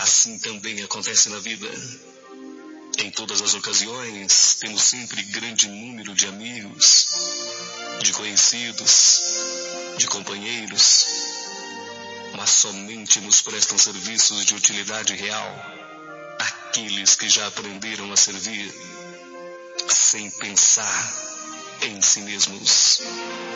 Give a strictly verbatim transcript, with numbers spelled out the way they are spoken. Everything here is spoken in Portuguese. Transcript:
Assim também acontece na vida. Em todas as ocasiões, temos sempre grande número de amigos, de conhecidos, de companheiros, mas somente nos prestam serviços de utilidade real aqueles que já aprenderam a servir sem pensar em si mesmos.